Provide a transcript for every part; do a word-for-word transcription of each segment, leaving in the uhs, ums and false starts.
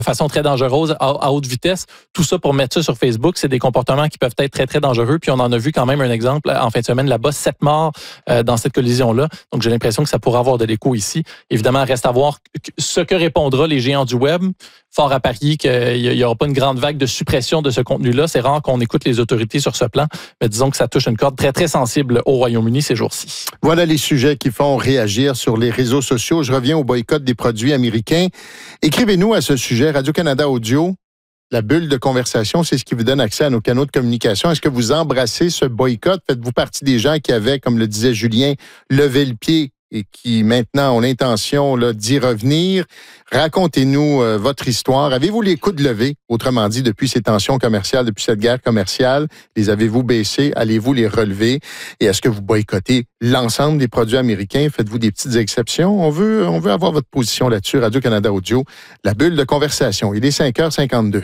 façon très dangereuse à, à haute vitesse. Tout ça pour mettre ça sur Facebook, c'est des comportements qui peuvent être très, très dangereux. Puis on en a vu quand même un exemple en fin de semaine là-bas, sept morts euh, dans cette collision-là. Donc j'ai l'impression que ça pourrait avoir de l'écho ici. Évidemment, reste à voir ce que répondra les géants du web. Fort à parier qu'il n'y aura pas une grande vague de suppression de ce contenu-là. C'est rare qu'on écoute les autorités sur ce plan, mais disons que ça touche une corde très, très sensible au Royaume-Uni ces jours-ci. Voilà les sujets qui font réagir sur les réseaux sociaux. Je reviens au boycott des produits américains. Écrivez-nous à ce sujet, Radio-Canada Audio. La bulle de conversation, c'est ce qui vous donne accès à nos canaux de communication. Est-ce que vous embrassez ce boycott? Faites-vous partie des gens qui avaient, comme le disait Julien, levé le pied et qui maintenant ont l'intention là, d'y revenir? Racontez-nous euh, votre histoire. Avez-vous les coudes levés, autrement dit, depuis ces tensions commerciales, depuis cette guerre commerciale? Les avez-vous baissés? Allez-vous les relever? Et est-ce que vous boycottez l'ensemble des produits américains? Faites-vous des petites exceptions? On veut, on veut avoir votre position là-dessus. Radio-Canada Audio, la bulle de conversation. Il est cinq heures cinquante-deux.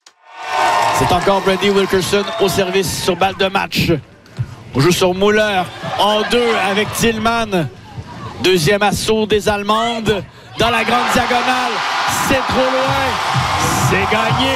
C'est encore Brandy Wilkerson au service sur balle de match. On joue sur Muller en deux avec Tillman. Deuxième assaut des Allemandes dans la grande diagonale. C'est trop loin. C'est gagné.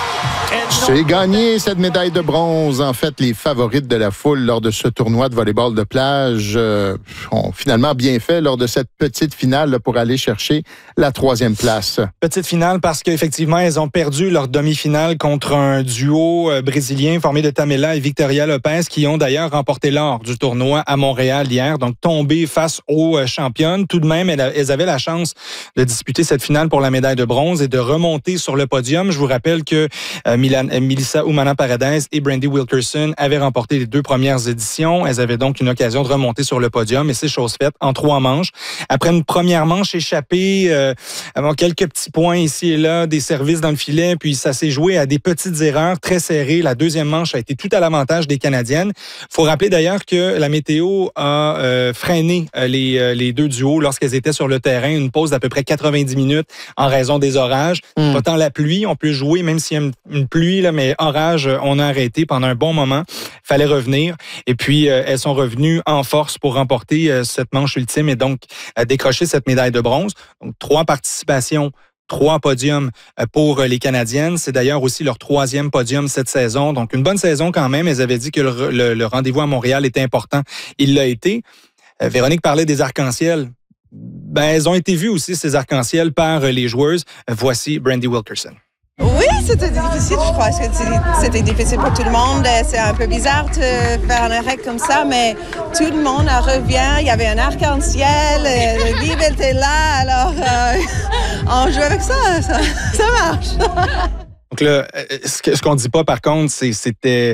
C'est gagné, cette médaille de bronze. En fait, les favorites de la foule lors de ce tournoi de volleyball de plage euh, ont finalement bien fait lors de cette petite finale là, pour aller chercher la troisième place. Petite finale parce qu'effectivement, elles ont perdu leur demi-finale contre un duo euh, brésilien formé de Tamela et Victoria Lopez qui ont d'ailleurs remporté l'or du tournoi à Montréal hier, donc tombé face aux euh, championnes. Tout de même, elles, elles avaient la chance de disputer cette finale pour la médaille de bronze et de remonter sur le podium. Je vous rappelle que euh, Milan Melissa Umana-Paredes et Brandy Wilkerson avaient remporté les deux premières éditions. Elles avaient donc une occasion de remonter sur le podium et c'est chose faite en trois manches. Après une première manche échappée, euh, avant quelques petits points ici et là, des services dans le filet, puis ça s'est joué à des petites erreurs très serrées. La deuxième manche a été tout à l'avantage des Canadiennes. Il faut rappeler d'ailleurs que la météo a euh, freiné les, euh, les deux duos lorsqu'elles étaient sur le terrain. Une pause d'à peu près quatre-vingt-dix minutes en raison des orages. Mm. Pas tant la pluie, on peut jouer même s'il y a une, une pluie, là, mais orage, on a arrêté pendant un bon moment. Fallait revenir. Et puis, euh, elles sont revenues en force pour remporter euh, cette manche ultime et donc euh, décrocher cette médaille de bronze. Donc, trois participations, trois podiums pour les Canadiennes. C'est d'ailleurs aussi leur troisième podium cette saison. Donc, une bonne saison quand même. Elles avaient dit que le, le, le rendez-vous à Montréal était important. Il l'a été. Euh, Véronique parlait des arcs-en-ciel. Ben, elles ont été vues aussi, ces arcs-en-ciel, par les joueuses. Voici Brandy Wilkerson. Oui, c'était difficile, je crois. C'était difficile pour tout le monde. C'est un peu bizarre de faire un arrêt comme ça, mais tout le monde revient. Il y avait un arc-en-ciel, le livre était là, alors euh, on joue avec ça, ça, ça marche. Donc là, ce qu'on ne dit pas par contre, c'est c'était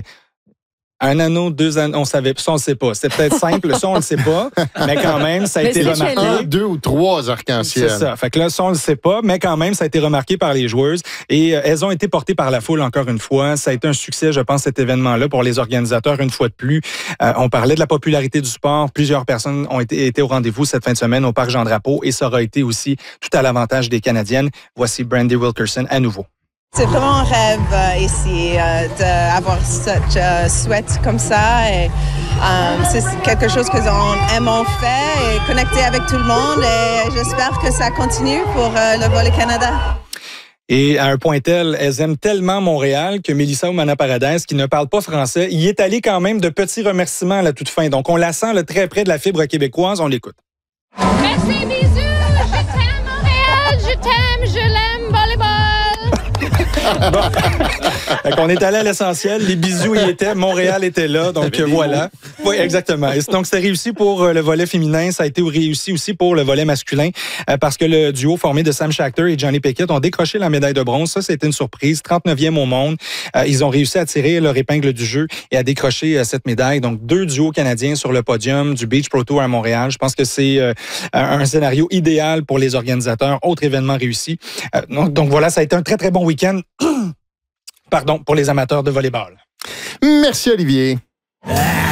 un anneau, deux anneaux, on savait, ça on ne sait pas. C'est peut-être simple, ça on ne le sait pas, mais quand même, ça a mais été remarqué. Un, deux ou trois arcs-en-ciel. C'est ça. Fait que là, ça on ne le sait pas, mais quand même, ça a été remarqué par les joueuses et euh, elles ont été portées par la foule encore une fois. Ça a été un succès, je pense, cet événement-là pour les organisateurs une fois de plus. Euh, on parlait de la popularité du sport. Plusieurs personnes ont été, été au rendez-vous cette fin de semaine au Parc Jean-Drapeau et ça aura été aussi tout à l'avantage des Canadiennes. Voici Brandy Wilkerson à nouveau. C'est vraiment un rêve euh, ici euh, d'avoir cette euh, souhait comme ça. Et, euh, c'est quelque chose que nous aimons faire et connecter avec tout le monde. Et j'espère que ça continue pour euh, le Volley Canada. Et à un point tel, elles aiment tellement Montréal que Melissa Umana-Paredes, qui ne parle pas français, y est allée quand même de petits remerciements à la toute fin. Donc on la sent là, très près de la fibre québécoise. On l'écoute. Merci, bisous. Je t'aime Montréal. Je t'aime, je l'aime, volleyball. Bon. On est allé à l'essentiel. Les bisous y étaient. Montréal était là. Donc, voilà. Oui, exactement. Et donc, c'était réussi pour le volet féminin. Ça a été réussi aussi pour le volet masculin parce que le duo formé de Sam Schachter et Johnny Pickett ont décroché la médaille de bronze. Ça, c'était une surprise. trente-neuvième au monde. Ils ont réussi à tirer leur épingle du jeu et à décrocher cette médaille. Donc, deux duos canadiens sur le podium du Beach Pro Tour à Montréal. Je pense que c'est un scénario idéal pour les organisateurs. Autre événement réussi. Donc, donc voilà, ça a été un très, très bon week-end. Pardon, pour les amateurs de volleyball. Merci, Olivier.